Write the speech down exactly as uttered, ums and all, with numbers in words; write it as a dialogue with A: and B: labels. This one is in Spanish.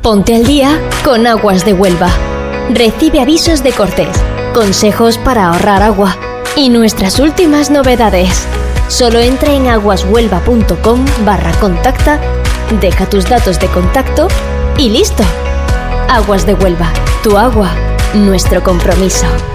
A: Ponte al día con Aguas de Huelva. Recibe avisos de cortes, consejos para ahorrar agua y nuestras últimas novedades. Solo entra en aguashuelva.com barra contacta, deja tus datos de contacto y listo. Aguas de Huelva, tu agua, nuestro compromiso.